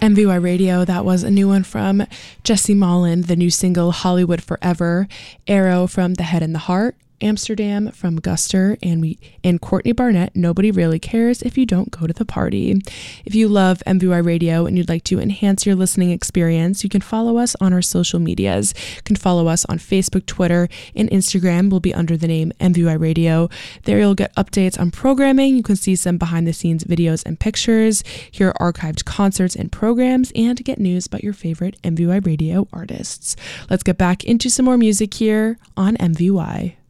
MVY Radio, that was a new one from Jesse Molland, the new single Hollywood Forever, Arrow from The Head and the Heart, Amsterdam from Guster, and Courtney Barnett, Nobody Really Cares If You Don't Go to the Party. If you love MVY Radio and you'd like to enhance your listening experience, you can follow us on our social medias. You can follow us on Facebook, Twitter, and Instagram. We'll be under the name MVY Radio. There you'll get updates on programming. You can see some behind the scenes videos and pictures, hear archived concerts and programs, and get news about your favorite MVY Radio artists. Let's get back into some more music here on MVY.